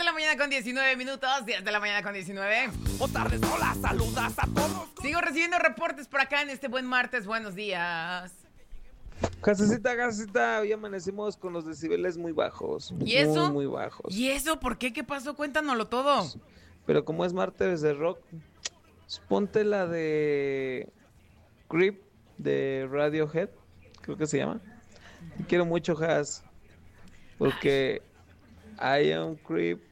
la mañana con 19 minutos, 10 de la mañana con 19. O tardes, hola, saludas a todos. Sigo recibiendo reportes por acá en este buen martes. Buenos días. Casecita, hoy amanecimos con los decibeles muy bajos. ¿Y eso? Muy bajos. ¿Y eso? ¿Por qué? ¿Qué pasó? Cuéntanoslo todo. Pero como es martes de rock, ponte la de Creep de Radiohead, creo que se llama. Te quiero mucho, Has, porque I am Creep.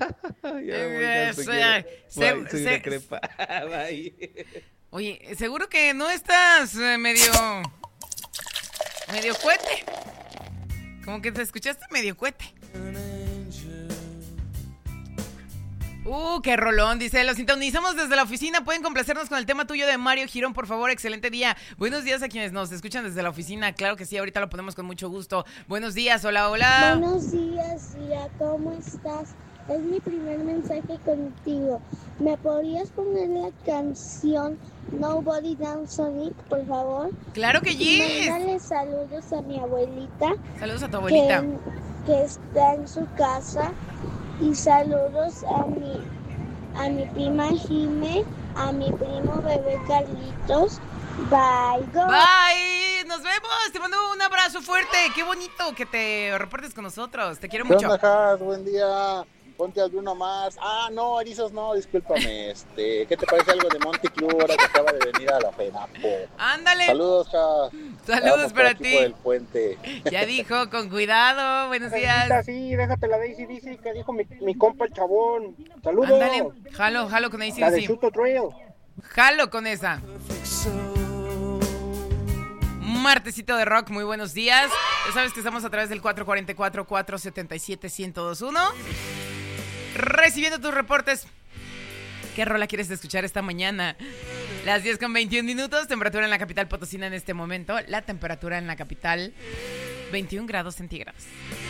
Oye, seguro que no estás medio cohete. Como que te escuchaste medio cohete. Qué rolón, dice, los sintonizamos desde la oficina, pueden complacernos con el tema tuyo de Mario Girón, por favor, excelente día. Buenos días a quienes nos escuchan desde la oficina, claro que sí, ahorita lo ponemos con mucho gusto. Buenos días, hola. Buenos días, Cia, ¿cómo estás? Es mi primer mensaje contigo. ¿Me podrías poner la canción Nobody Dance on It, por favor? Claro que sí. Mándale saludos a mi abuelita. Saludos a tu abuelita. Que está en su casa. Y saludos a mi prima Jime, a mi primo bebé Carlitos. Bye. Bye, nos vemos, te mando un abrazo fuerte. Qué bonito que te reportes con nosotros, te quiero mucho. ¿Qué onda, Has? Buen día. Ponte a Bruno Mars. No, Erizos no, discúlpame. ¿Qué te parece algo de Monticlub ahora que acaba de venir a la FENAPO? Ándale. Saludos, Has. Saludos para ti. Por el puente. Ya dijo, con cuidado. Buenos días. Sí, déjate la de AC/DC que dijo mi compa el chabón. Saludos. Ándale, jalo con AC/DC. La de Shoot Trail. Jalo con esa. Martesito de rock, muy buenos días. Ya sabes que estamos a través del 444-477-1021. Recibiendo tus reportes. ¿Qué rola quieres escuchar esta mañana? Las 10 con 21 minutos, temperatura en la capital potosina en este momento. La temperatura en la capital, 21 grados centígrados.